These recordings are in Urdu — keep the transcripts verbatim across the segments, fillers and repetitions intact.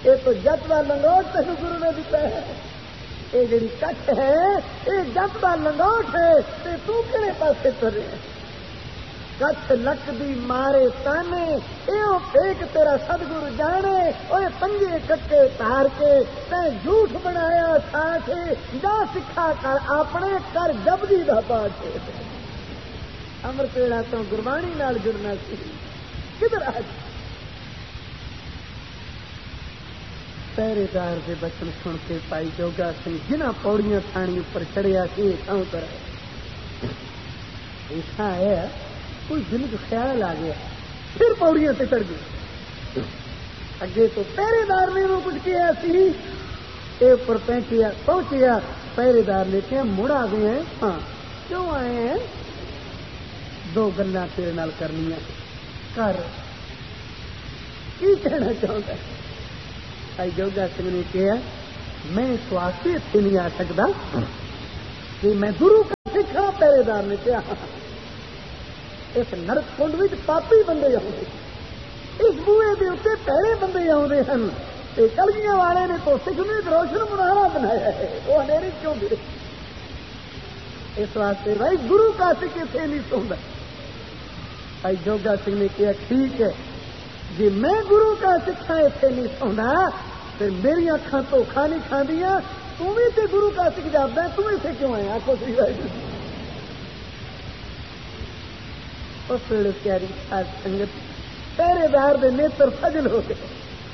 یہ تو جت کا لنگوٹ تین گرو نے دیتا ہے. یہ جڑی کچھ ہے یہ جت کا لنگوٹ ہے. تو کہڑے پاسے چلے کچھ لک دی مارے تانے یہ پھیک تیرا سدگور جانے. اوے پنجے کٹے تار کے تے جھوٹ بنایا تھا کے جا سکھا کر اپنے کر جبدی دا پاٹ. امر پیڑا تو گربانی نال جڑنا سی کدھر آ پہرے دار کے بچن سن کے پائی جوگا سنگھ جنہ پوڑیاں تھانی اوپر چڑھیا کہ کہوں کر ایسا ہے کوئی دل کا خیال آ گیا پھر پوڑیاں سے چڑھ گئی. اگے تو پہرے دار نے وہ کچھ کیا سی اے اوپر پہنچیا پہنچیا پہرے دار نے کیا مڑ آ گئے ہیں. ہاں کیوں آئے ہیں؟ دو گلاں تیرے نال کرنی کر کی کہنا چاہتا ہے. بھائی جوگا سنگھ نے کہا میں اس واسطے اتنے نہیں آ سکتا کہ میں گرو کا سکھا. پہرے دار نے کہا اس نرک کنڈ میں پاپی بندے آتے اس بوئے کے اتنے پہلے بندے آتے ہیں. کلگیاں والے نے تو سکھ نے روشن منارا بنایا ہے وہ اندھیرے کیوں گرے. اس واسطے بھائی گرو کا سکھ اتنے نہیں سنتا. بھائی جوگا سنگھ نے کہا ٹھیک ہے جی میں گرو کا سکھا اتنے نہیں سونا پھر میری اکھان تو کھا نہیں کھاندیاں تم بھی تے گرو کا سکھ جاتا ہے تمہیں سے کیوں آیا آخو سی بھائی. اس ویلے پیاری سنگت پہرے دار دے نیتر فجل ہو گئے.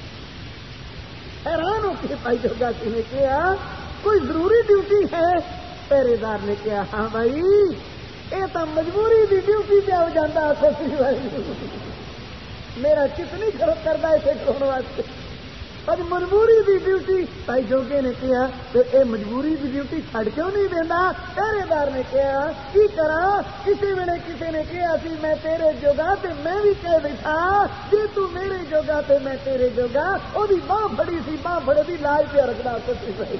حیران ہو کے بھائی جوگا سنگھ نے کہا کوئی ضروری ڈیوٹی ہے؟ پہرے دار نے کہا ہاں بھائی یہ تو مجبوری دی ڈیوٹی پہ آ جانا آخو سی بھائی. میرا کتنی خراب کرتا اسے کھڑنے واسطے اب مجبوری دی ڈیوٹی. بھائی جوگے نے کہا تو اے مجبوری دی ڈیوٹی چھڑ کیوں نہیں دینا؟ پہرے دار نے کہا کی کرا کسی ویلے کسی نے کہا سی میں تیرے جوگا تے میں بھی کہہ بیٹھا جی تو میرے جوگا تے میں تیرے جوگا. وہ باہ فڑی سی باہ فڑے دی لاج پہ رکھنا سچی بھائی.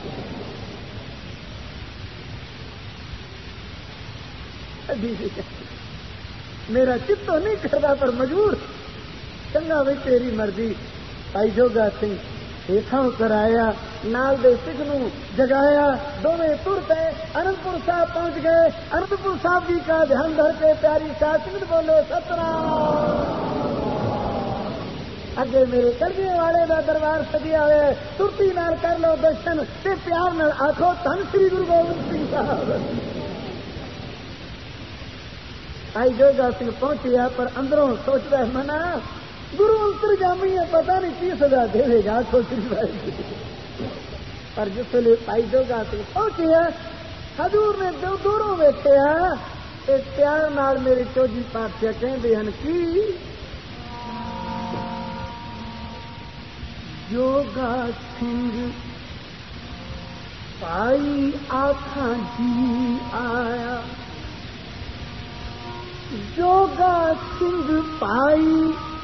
میرا چت تو نہیں کرتا پر مجبور چنگا بھی تیری مرضی. بھائی جوگا سنگھ اتوں کرایا نال دے سکھ نو جگایا دونوں تر پے انندپور صاحب پہنچ گئے. انندپور صاحب جی کا دھیان دھر کے پیاری ساتھ سنگھ بولو ستنام. اگے میرے کلگے والے دا دربار سجیا ہوئے ترتی نال کر لو درشن تے پیار نال آخو دھن سری گرو گوبند سنگھ صاحب. بھائی جوگا سنگھ پہنچیا پر اندروں سوچتا ہے منا گرو انتر جامی ہے پتا نہیں کی سزا دے گا سوچ رہی. پر جس ویلے بھائی جوگا سنگھ پہنچیا حضور نے دو دوروں ویکھیا ایک پیار نال میرے چوجی پادشاہ کہندے ہن کی جوگا سنگھ پائی آکھاں جی آیا. جوگا سنگھ پائی